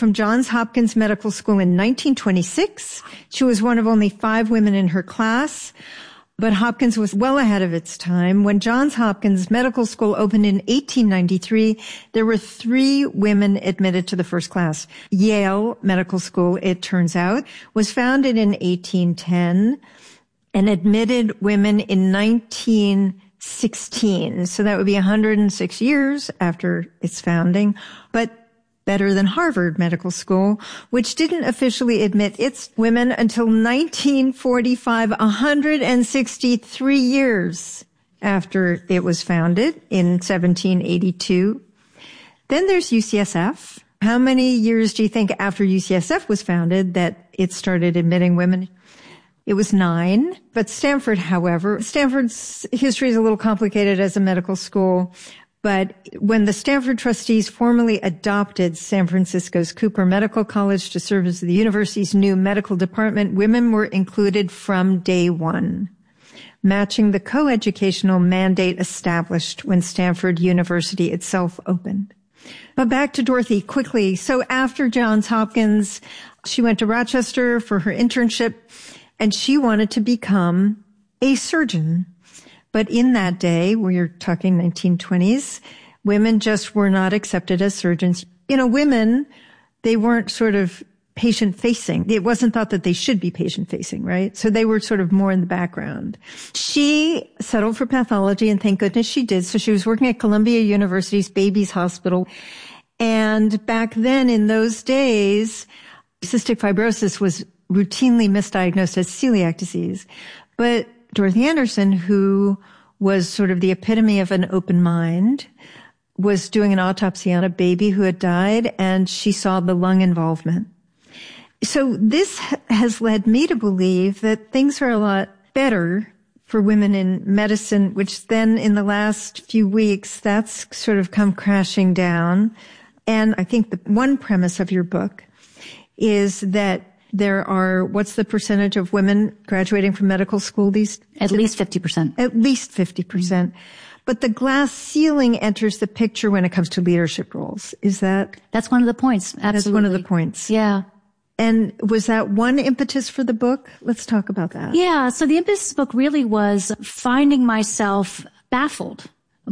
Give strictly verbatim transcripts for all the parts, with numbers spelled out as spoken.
from Johns Hopkins Medical School in nineteen twenty-six. She was one of only five women in her class, but Hopkins was well ahead of its time. When Johns Hopkins Medical School opened in eighteen ninety-three, there were three women admitted to the first class. Yale Medical School, it turns out, was founded in eighteen ten and admitted women in nineteen sixteen. So that would be one hundred six years after its founding, but better than Harvard Medical School, which didn't officially admit its women until nineteen forty-five, one hundred sixty-three years after it was founded in seventeen eighty-two. Then there's U C S F. How many years do you think after U C S F was founded that it started admitting women? It was nine. But Stanford, however, Stanford's history is a little complicated as a medical school. But when the Stanford trustees formally adopted San Francisco's Cooper Medical College to serve as the university's new medical department, women were included from day one, matching the coeducational mandate established when Stanford University itself opened. But back to Dorothy quickly. So after Johns Hopkins, she went to Rochester for her internship, and she wanted to become a surgeon. But in that day, we're talking nineteen twenties, women just were not accepted as surgeons. You know, women, they weren't sort of patient-facing. It wasn't thought that they should be patient-facing, right? So they were sort of more in the background. She settled for pathology, and thank goodness she did. So she was working at Columbia University's Babies Hospital. And back then, in those days, cystic fibrosis was routinely misdiagnosed as celiac disease. But Dorothy Anderson, who was sort of the epitome of an open mind, was doing an autopsy on a baby who had died, and she saw the lung involvement. So this has led me to believe that things are a lot better for women in medicine, which then in the last few weeks, that's sort of come crashing down. And I think the one premise of your book is that there are, what's the percentage of women graduating from medical school these days? At least fifty percent. At least fifty percent. But the glass ceiling enters the picture when it comes to leadership roles. Is that? That's one of the points. Absolutely. That's one of the points. Yeah. And was that one impetus for the book? Let's talk about that. Yeah. So the impetus of the book really was finding myself baffled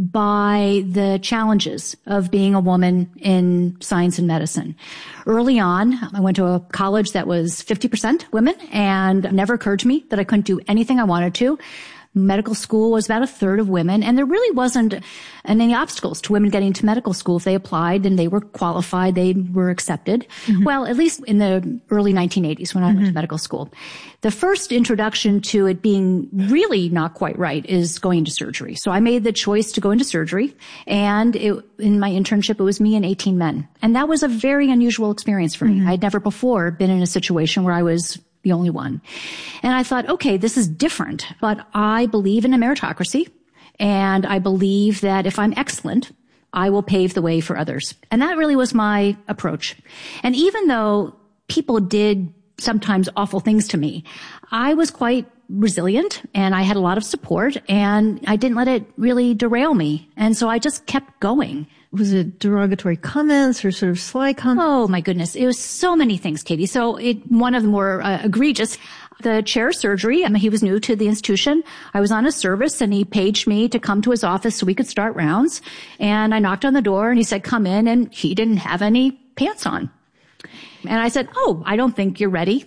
by the challenges of being a woman in science and medicine. Early on, I went to a college that was fifty percent women, and it never occurred to me that I couldn't do anything I wanted to. Medical school was about a third of women, and there really wasn't any obstacles to women getting into medical school. If they applied and they were qualified, they were accepted. Mm-hmm. Well, at least in the early nineteen eighties when I mm-hmm. went to medical school. The first introduction to it being really not quite right is going into surgery. So I made the choice to go into surgery, and it, in my internship, it was me and eighteen men. And that was a very unusual experience for mm-hmm. me. I'd never before been in a situation where I was the only one. And I thought, okay, this is different, but I believe in a meritocracy, and I believe that if I'm excellent, I will pave the way for others. And that really was my approach. And even though people did sometimes awful things to me, I was quite resilient, and I had a lot of support, and I didn't let it really derail me. And so I just kept going. Was it derogatory comments or sort of sly comments? Oh, my goodness. It was so many things, Katie. So it, one of the more uh, egregious, the chair of surgery, I mean, he was new to the institution. I was on a service, and he paged me to come to his office so we could start rounds. And I knocked on the door, and he said, come in, and he didn't have any pants on. And I said, oh, I don't think you're ready.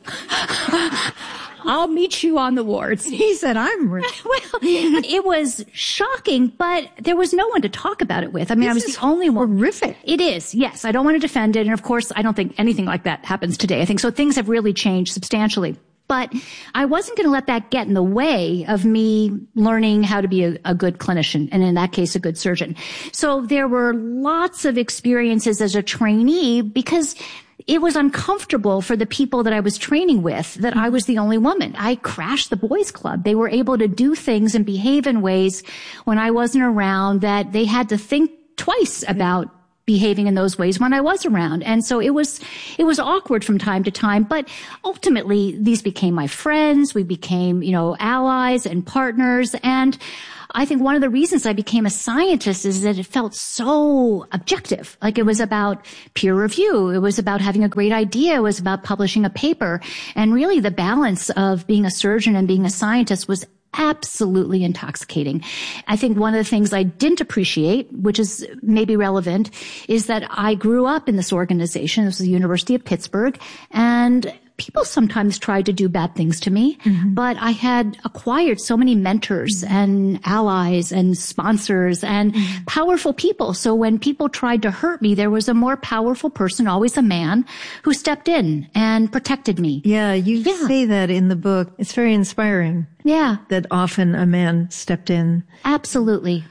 I'll meet you on the wards. He said, I'm ready. Well, it was shocking, but there was no one to talk about it with. I mean, this I was the only one. Horrific. It is, yes. I don't want to defend it. And of course, I don't think anything like that happens today. I think so things have really changed substantially. But I wasn't going to let that get in the way of me learning how to be a, a good clinician, and in that case, a good surgeon. So there were lots of experiences as a trainee because it was uncomfortable for the people that I was training with that I was the only woman. I crashed the boys' club. They were able to do things and behave in ways when I wasn't around that they had to think twice about behaving in those ways when I was around. And so it was, it was awkward from time to time, but ultimately these became my friends. We became, you know, allies and partners. And I think one of the reasons I became a scientist is that it felt so objective. Like it was about peer review. It was about having a great idea. It was about publishing a paper. And really the balance of being a surgeon and being a scientist was absolutely intoxicating. I think one of the things I didn't appreciate, which is maybe relevant, is that I grew up in this organization. This was the University of Pittsburgh, and people sometimes tried to do bad things to me, mm-hmm. but I had acquired so many mentors and allies and sponsors and mm-hmm. powerful people. So when people tried to hurt me, there was a more powerful person, always a man, who stepped in and protected me. Yeah, you yeah. say that in the book. It's very inspiring. Yeah. That often a man stepped in. Absolutely.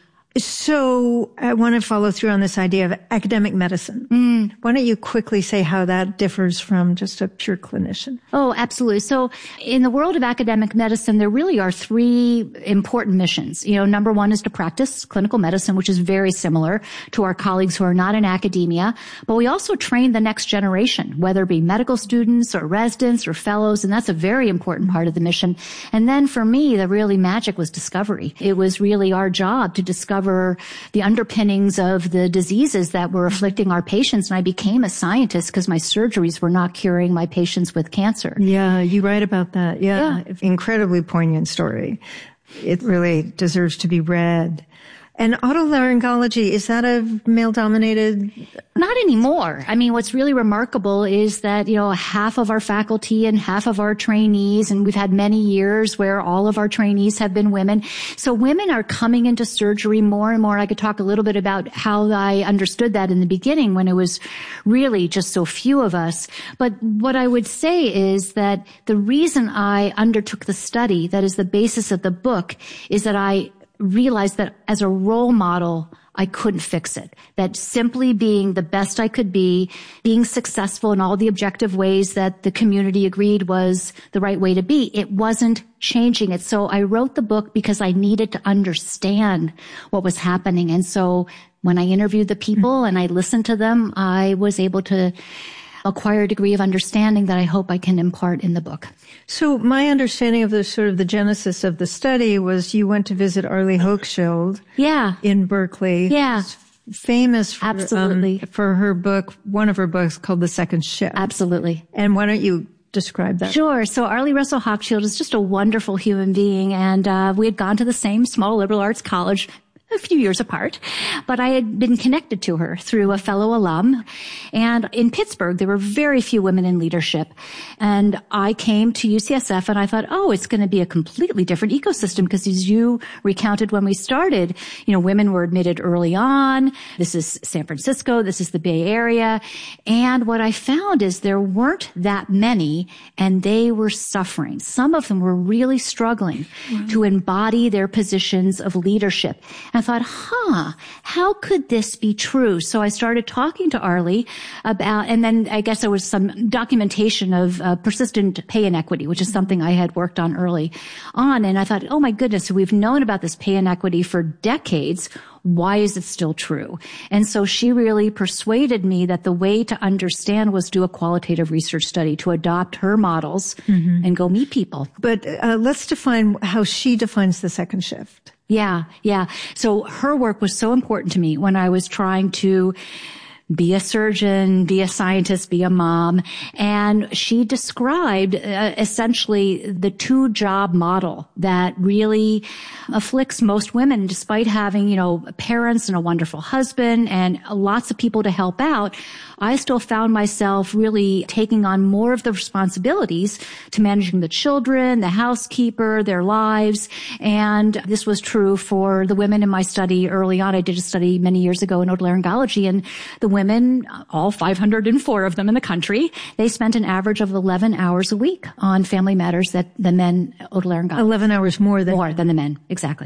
So I want to follow through on this idea of academic medicine. Mm. Why don't you quickly say how that differs from just a pure clinician? Oh, absolutely. So in the world of academic medicine, there really are three important missions. You know, number one is to practice clinical medicine, which is very similar to our colleagues who are not in academia. But we also train the next generation, whether it be medical students or residents or fellows. And that's a very important part of the mission. And then for me, the really magic was discovery. It was really our job to discover the underpinnings of the diseases that were afflicting our patients. And I became a scientist because my surgeries were not curing my patients with cancer. Yeah, you write about that. Yeah. yeah. Incredibly poignant story. It really deserves to be read. And otolaryngology, is that a male-dominated? Not anymore. I mean, what's really remarkable is that, you know, half of our faculty and half of our trainees, and we've had many years where all of our trainees have been women. So women are coming into surgery more and more. I could talk a little bit about how I understood that in the beginning when it was really just so few of us. But what I would say is that the reason I undertook the study, that is the basis of the book, is that I realized that as a role model, I couldn't fix it. That simply being the best I could be, being successful in all the objective ways that the community agreed was the right way to be, it wasn't changing it. So I wrote the book because I needed to understand what was happening. And so when I interviewed the people and I listened to them, I was able to acquire a degree of understanding that I hope I can impart in the book. So my understanding of the sort of the genesis of the study was you went to visit Arlie Hochschild yeah. in Berkeley. Yeah. Famous for, Absolutely. Um, for her book, one of her books called The Second Shift. Absolutely. And why don't you describe that? Sure. So Arlie Russell Hochschild is just a wonderful human being. And uh, we had gone to the same small liberal arts college a few years apart, but I had been connected to her through a fellow alum. And in Pittsburgh, there were very few women in leadership. And I came to U C S F and I thought, oh, it's going to be a completely different ecosystem because as you recounted when we started, you know, women were admitted early on. This is San Francisco. This is the Bay Area. And what I found is there weren't that many and they were suffering. Some of them were really struggling wow. to embody their positions of leadership. And I thought, huh, how could this be true? So I started talking to Arlie about, and then I guess there was some documentation of uh, persistent pay inequity, which is something I had worked on early on. And I thought, oh my goodness, we've known about this pay inequity for decades. Why is it still true? And so she really persuaded me that the way to understand was do a qualitative research study, to adopt her models mm-hmm. and go meet people. But uh, let's define how she defines the second shift. Yeah, yeah. So her work was so important to me when I was trying to be a surgeon, be a scientist, be a mom. And she described uh, essentially the two-job model that really afflicts most women despite having, you know, parents and a wonderful husband and lots of people to help out. I still found myself really taking on more of the responsibilities to managing the children, the housekeeper, their lives. And this was true for the women in my study early on. I did a study many years ago in otolaryngology, and the women, all five hundred four of them in the country, they spent an average of eleven hours a week on family matters that the men otolaryngologists. eleven hours more than more than the men, exactly.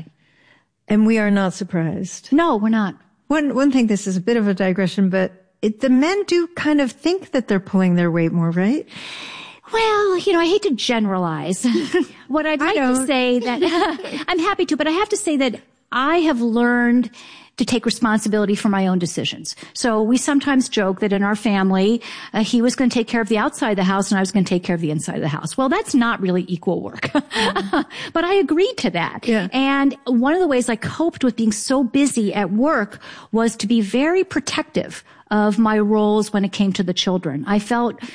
And we are not surprised. No, we're not. One one thing, this is a bit of a digression, but it, the men do kind of think that they're pulling their weight more, right? Well, you know, I hate to generalize. What I'd like to say that I'm happy to, but I have to say that I have learned to take responsibility for my own decisions. So we sometimes joke that in our family, uh, he was going to take care of the outside of the house and I was going to take care of the inside of the house. Well, that's not really equal work. Mm-hmm. But I agreed to that. Yeah. And one of the ways I coped with being so busy at work was to be very protective of my roles when it came to the children. I felt